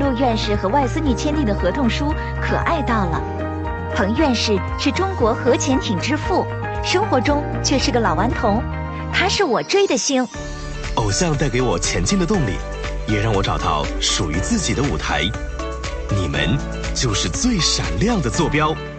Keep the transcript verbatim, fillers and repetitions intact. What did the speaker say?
陆院士和外孙女签订的合同书可爱到了。彭院士是中国核潜艇之父，生活中却是个老顽童，他是我追的星。 偶像带给我前进的动力，也让我找到属于自己的舞台。你们就是最闪亮的坐标。